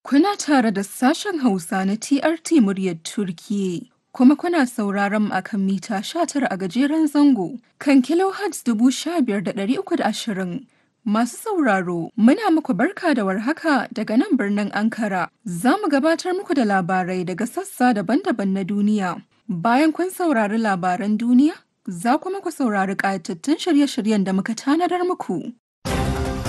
Kuna tare da sashen Hausa na TRT Muryar Turkiyya, kuma kuna sauraron mu akan mita 19 a gajeren zango kan kilohertz 15,320. Masu sauraro, muna muku barka da warhaka daga nan birnin Ankara. Za mu gabatar muku da labarai daga sassa daban-daban na duniya. Bayan kun saurari labaran duniya, za kuma ku saurari ƙayatattun shirye-shiryen da muka tanadar muku.